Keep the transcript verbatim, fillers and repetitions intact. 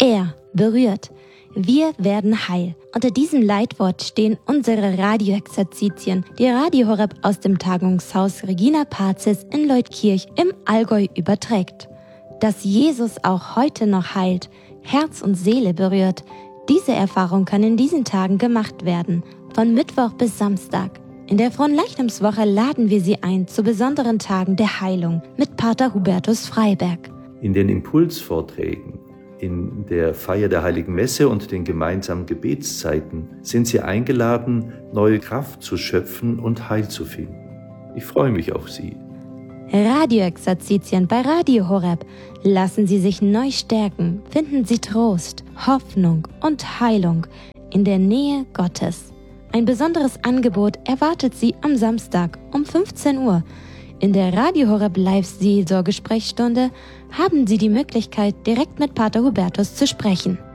Er berührt. Wir werden heil. Unter diesem Leitwort stehen unsere Radioexerzitien, die Radio Horeb aus dem Tagungshaus Regina Pazis in Leutkirch im Allgäu überträgt. Dass Jesus auch heute noch heilt, Herz und Seele berührt, diese Erfahrung kann in diesen Tagen gemacht werden, von Mittwoch bis Samstag. In der Fronleichnamswoche laden wir Sie ein zu besonderen Tagen der Heilung mit Pater Hubertus Freiberg. In den Impulsvorträgen, in der Feier der Heiligen Messe und den gemeinsamen Gebetszeiten sind Sie eingeladen, neue Kraft zu schöpfen und Heil zu finden. Ich freue mich auf Sie. Radioexerzitien bei Radio Horeb. Lassen Sie sich neu stärken, finden Sie Trost, Hoffnung und Heilung in der Nähe Gottes. Ein besonderes Angebot erwartet Sie am Samstag um fünfzehn Uhr. In der Radio Horeb Live-Seelsorgesprechstunde haben Sie die Möglichkeit, direkt mit Pater Hubertus zu sprechen.